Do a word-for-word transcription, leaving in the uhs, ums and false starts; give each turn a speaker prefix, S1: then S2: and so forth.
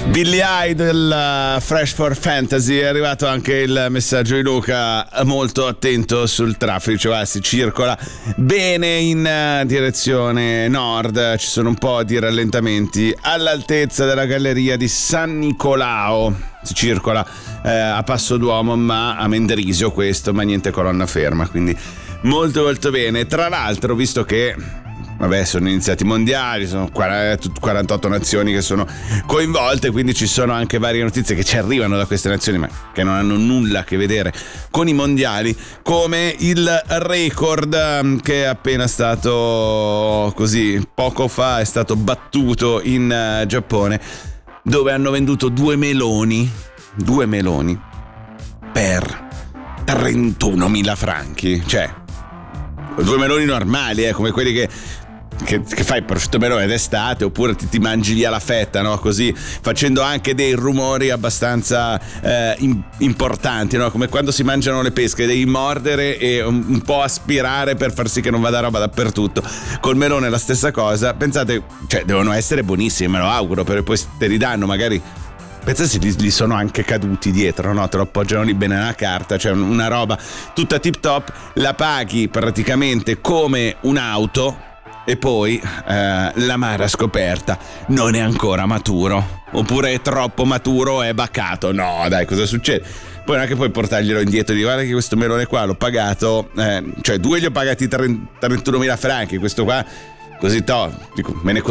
S1: Billy Idol, Fresh for Fantasy. È arrivato anche il messaggio di Luca, molto attento sul traffico, cioè si circola bene in direzione nord, ci sono un po' di rallentamenti all'altezza della galleria di San Nicolao, si circola eh, a passo d'uomo ma a Mendrisio questo, ma niente colonna ferma, quindi molto molto bene. Tra l'altro, visto che vabbè, sono iniziati i mondiali, sono quarantotto nazioni che sono coinvolte, quindi ci sono anche varie notizie che ci arrivano da queste nazioni ma che non hanno nulla a che vedere con i mondiali, come il record che è appena stato, così poco fa, è stato battuto in Giappone, dove hanno venduto due meloni due meloni per trentunomila franchi, cioè due meloni normali, eh, come quelli che Che, che fai il prosciutto melone d'estate, oppure ti, ti mangi lì alla fetta, no? Così, facendo anche dei rumori abbastanza eh, in, importanti, no? Come quando si mangiano le pesche, devi mordere e un, un po' aspirare per far sì che non vada roba dappertutto. Col melone è la stessa cosa. Pensate, cioè devono essere buonissimi, me lo auguro, perché poi te li danno magari. Pensa se gli sono anche caduti dietro, no? Te lo appoggiano lì bene nella carta, cioè una roba tutta tip top, la paghi praticamente come un'auto. E poi eh, l'amara scoperta: non è ancora maturo, oppure è troppo maturo, è baccato. No, dai, cosa succede? Poi non è che puoi portarglielo indietro e dire: guarda che questo melone qua l'ho pagato, eh, cioè due gli ho pagati trentunomila franchi, questo qua così to, dico, me ne